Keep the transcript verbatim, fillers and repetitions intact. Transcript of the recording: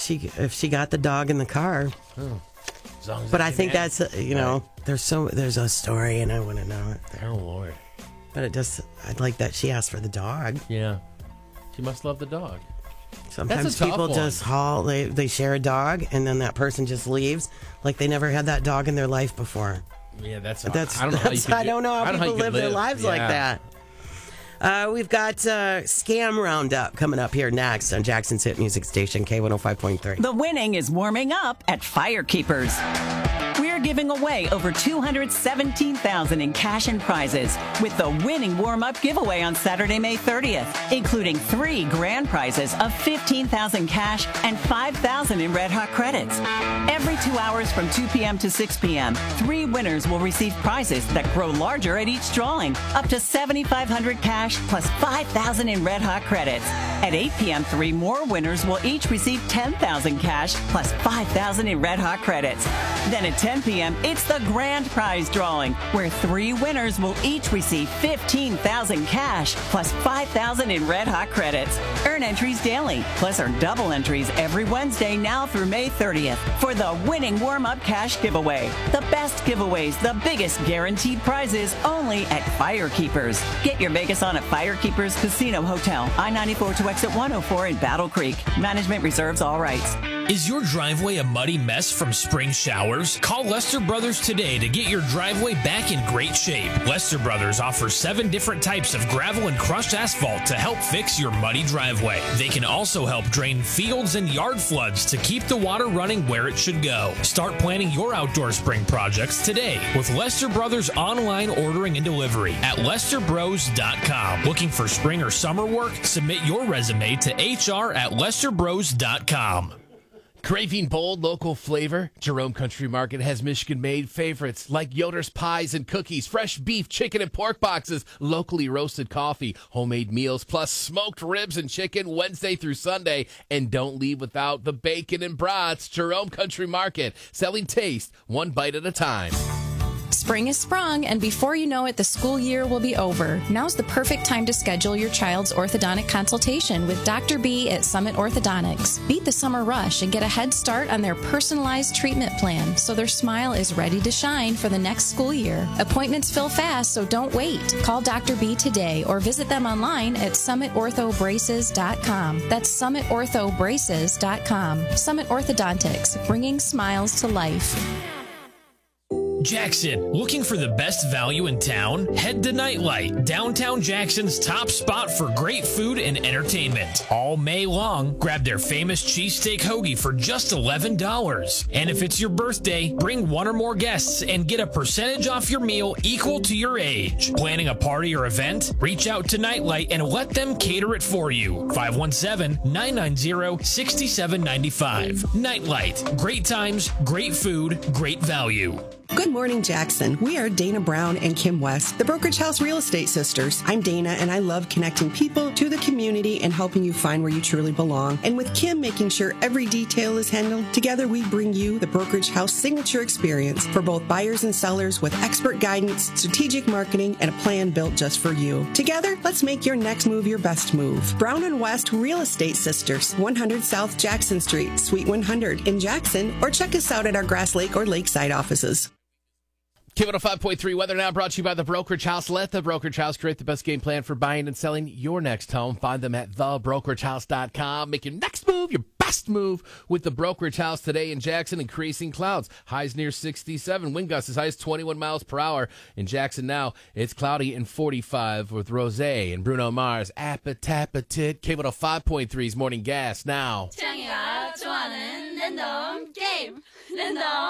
she if she got the dog in the car. Oh. As long as But it I can think end. that's uh, you know Right. there's so there's a story and I want to know it. Oh Lord. But it just I'd like that she asked for the dog. Yeah. She must love the dog. Sometimes That's a tough people one. just haul they they share a dog and then that person just leaves like they never had that dog in their life before. Yeah, that's. That's I don't know how you that's- could I do- don't know how I don't people you live could their lives like Yeah. that. Uh, we've got uh, Scam Roundup coming up here next on Jackson's Hit Music Station, K one oh five point three. The winning is warming up at Firekeepers. We're giving away over two hundred seventeen thousand dollars in cash and prizes with the winning warm-up giveaway on Saturday, May thirtieth, including three grand prizes of fifteen thousand dollars cash and five thousand dollars in Red Hot credits. Every two hours from two p.m. to six p.m., three winners will receive prizes that grow larger at each drawing, up to seventy-five hundred dollars cash plus five thousand dollars in Red Hot credits. At eight p.m., three more winners will each receive ten thousand dollars cash plus five thousand dollars in Red Hot credits. Then at ten p.m., it's the grand prize drawing, where three winners will each receive fifteen thousand dollars cash plus five thousand dollars in Red Hot credits. Earn entries daily, plus earn double entries every Wednesday now through May thirtieth for the winning warm-up cash giveaway. The best giveaways, the biggest guaranteed prizes, only at Firekeepers. Get your Vegas on at Firekeepers Casino Hotel, I ninety-four to exit one oh four in Battle Creek. Management reserves all rights. Is your driveway a muddy mess from spring showers? Call Lester Brothers today to get your driveway back in great shape. Lester Brothers offers seven different types of gravel and crushed asphalt to help fix your muddy driveway. They can also help drain fields and yard floods to keep the water running where it should go. Start planning your outdoor spring projects today with Lester Brothers online ordering and delivery at lester bros dot com. Looking for spring or summer work? Submit your resume to H R at lester bros dot com. Craving bold local flavor? Jerome Country Market has Michigan-made favorites like Yoder's pies and cookies, fresh beef, chicken, and pork boxes, locally roasted coffee, homemade meals, plus smoked ribs and chicken Wednesday through Sunday. And don't leave without the bacon and brats. Jerome Country Market, selling taste one bite at a time. Spring is sprung, and before you know it, the school year will be over. Now's the perfect time to schedule your child's orthodontic consultation with Doctor B at Summit Orthodontics. Beat the summer rush and get a head start on their personalized treatment plan so their smile is ready to shine for the next school year. Appointments fill fast, so don't wait. Call Doctor B today or visit them online at summit ortho braces dot com. That's summit ortho braces dot com. Summit Orthodontics, bringing smiles to life. Jackson, looking for the best value in town? Head to Nightlight, downtown Jackson's top spot for great food and entertainment. All May long, grab their famous cheesesteak hoagie for just eleven dollars. And if it's your birthday, bring one or more guests and get a percentage off your meal equal to your age. Planning a party or event? Reach out to Nightlight and let them cater it for you. five one seven, nine nine zero, six seven nine five. Nightlight, great times, great food, great value. Good morning, Jackson. We are Dana Brown and Kim West, the Brokerage House Real Estate Sisters. I'm Dana, and I love connecting people to the community and helping you find where you truly belong. And with Kim making sure every detail is handled, together we bring you the Brokerage House signature experience for both buyers and sellers with expert guidance, strategic marketing, and a plan built just for you. Together, let's make your next move your best move. Brown and West Real Estate Sisters, one hundred South Jackson Street, Suite one hundred in Jackson, or check us out at our Grass Lake or Lakeside offices. K one oh five point three Weather Now brought to you by The Brokerage House. Let The Brokerage House create the best game plan for buying and selling your next home. Find them at the brokerage house dot com. Make your next move your best move with The Brokerage House today in Jackson. Increasing clouds. Highs near sixty-seven. Wind gusts as high as twenty-one miles per hour. In Jackson now, it's cloudy and forty-five with Rose and Bruno Mars. Appetite. K one oh five point three's Morning Gas now. 창이가 좋아하는 랜덤 게임. 랜덤